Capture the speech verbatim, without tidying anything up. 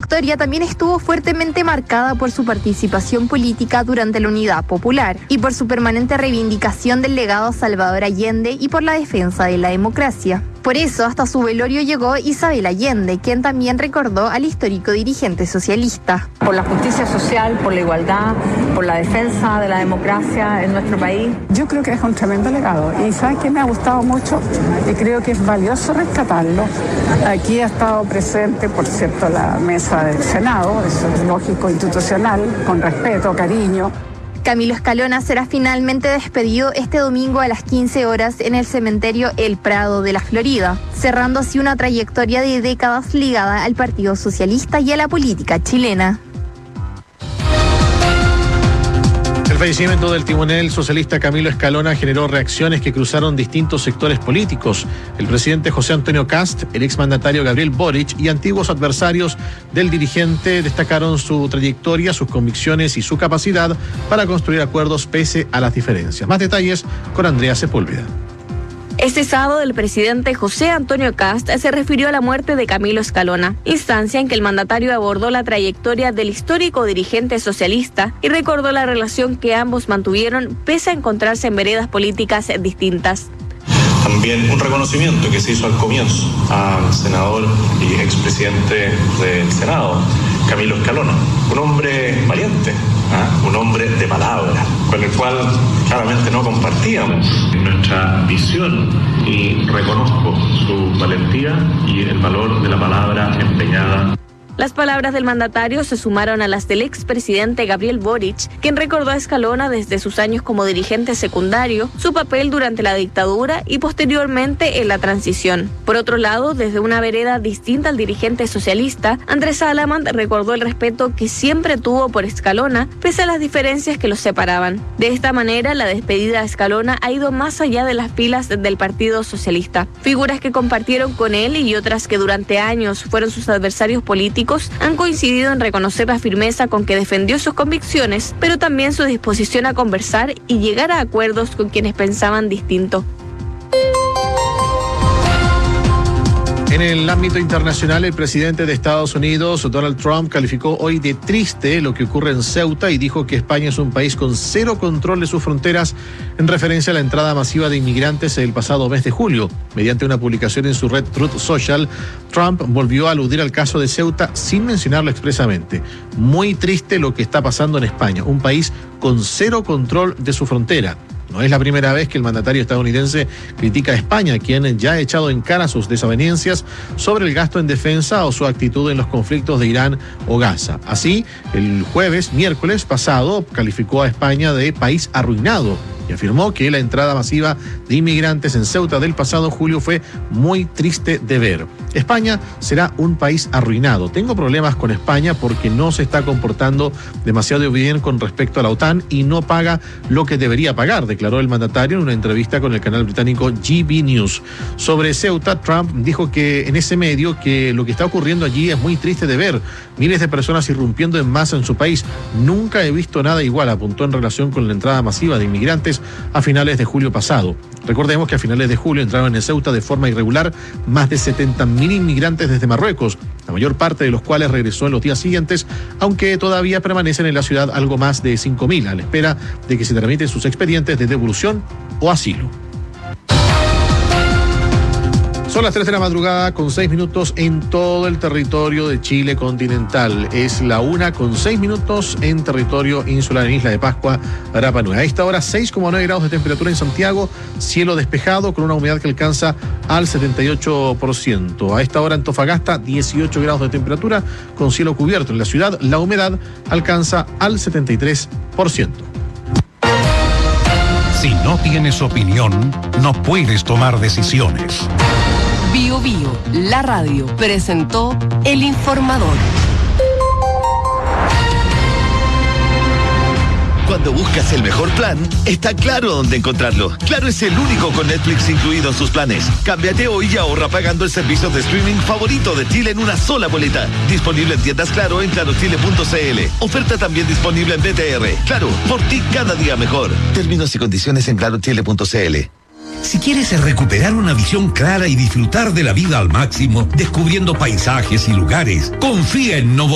trayectoria también estuvo fuertemente marcada por su participación política durante la Unidad Popular y por su permanente reivindicación del legado Salvador Allende y por la defensa de la democracia. Por eso, hasta su velorio llegó Isabel Allende, quien también recordó al histórico dirigente socialista. Por la justicia social, por la igualdad, por la defensa de la democracia en nuestro país. Yo creo que es un tremendo legado y ¿saben qué me ha gustado mucho? Y creo que es valioso rescatarlo. Aquí ha estado presente, por cierto, la mesa del Senado, eso es lógico, institucional, con respeto, cariño. Camilo Escalona será finalmente despedido este domingo a las quince horas en el cementerio El Prado de la Florida, cerrando así una trayectoria de décadas ligada al Partido Socialista y a la política chilena. El fallecimiento del timonel socialista Camilo Escalona generó reacciones que cruzaron distintos sectores políticos. El presidente José Antonio Kast, el exmandatario Gabriel Boric y antiguos adversarios del dirigente destacaron su trayectoria, sus convicciones y su capacidad para construir acuerdos pese a las diferencias. Más detalles con Andrea Sepúlveda. Este sábado el presidente José Antonio Kast se refirió a la muerte de Camilo Escalona, instancia en que el mandatario abordó la trayectoria del histórico dirigente socialista y recordó la relación que ambos mantuvieron pese a encontrarse en veredas políticas distintas. También un reconocimiento que se hizo al comienzo al senador y expresidente del Senado, Camilo Escalona, un hombre valiente, ¿eh? un hombre de palabra, con el cual claramente no compartíamos nuestra visión y reconozco su valentía y el valor de la palabra empeñada. Las palabras del mandatario se sumaron a las del expresidente Gabriel Boric, quien recordó a Escalona desde sus años como dirigente secundario, su papel durante la dictadura y posteriormente en la transición. Por otro lado, desde una vereda distinta al dirigente socialista, Andrés Salamand recordó el respeto que siempre tuvo por Escalona, pese a las diferencias que los separaban. De esta manera, la despedida de Escalona ha ido más allá de las filas del Partido Socialista. Figuras que compartieron con él y otras que durante años fueron sus adversarios políticos han coincidido en reconocer la firmeza con que defendió sus convicciones, pero también su disposición a conversar y llegar a acuerdos con quienes pensaban distinto. En el ámbito internacional, el presidente de Estados Unidos, Donald Trump, calificó hoy de triste lo que ocurre en Ceuta y dijo que España es un país con cero control de sus fronteras en referencia a la entrada masiva de inmigrantes el pasado mes de julio. Mediante una publicación en su red Truth Social, Trump volvió a aludir al caso de Ceuta sin mencionarlo expresamente. Muy triste lo que está pasando en España, un país con cero control de su frontera. No es la primera vez que el mandatario estadounidense critica a España, quien ya ha echado en cara sus desavenencias sobre el gasto en defensa o su actitud en los conflictos de Irán o Gaza. Así, el jueves, miércoles pasado, calificó a España de país arruinado y afirmó que la entrada masiva de inmigrantes en Ceuta del pasado julio fue muy triste de ver. España será un país arruinado. Tengo problemas con España porque no se está comportando demasiado bien con respecto a la OTAN y no paga lo que debería pagar, declaró el mandatario en una entrevista con el canal británico G B News. Sobre Ceuta, Trump dijo que en ese medio que lo que está ocurriendo allí es muy triste de ver. Miles de personas irrumpiendo en masa en su país. Nunca he visto nada igual, apuntó en relación con la entrada masiva de inmigrantes a finales de julio pasado. Recordemos que a finales de julio entraron en Ceuta de forma irregular más de setenta mil inmigrantes desde Marruecos, la mayor parte de los cuales regresó en los días siguientes, aunque todavía permanecen en la ciudad algo más de cinco mil, a la espera de que se tramiten sus expedientes de devolución o asilo. Son las tres de la madrugada con seis minutos en todo el territorio de Chile continental. Es la una con seis minutos en territorio insular en Isla de Pascua, Rapa Nui. A esta hora seis coma nueve grados de temperatura en Santiago, cielo despejado con una humedad que alcanza al setenta y ocho por ciento. A esta hora en Antofagasta dieciocho grados de temperatura con cielo cubierto. En la ciudad la humedad alcanza al setenta y tres por ciento. Si no tienes opinión, no puedes tomar decisiones. Bio Bio, la radio, presentó El Informador. Cuando buscas el mejor plan, está Claro dónde encontrarlo. Claro es el único con Netflix incluido en sus planes. Cámbiate hoy y ahorra pagando el servicio de streaming favorito de Chile en una sola boleta. Disponible en tiendas Claro en claro chile punto c l. Oferta también disponible en B T R. Claro, por ti cada día mejor. Términos y condiciones en claro chile punto c l. Si quieres recuperar una visión clara y disfrutar de la vida al máximo, descubriendo paisajes y lugares, confía en Novo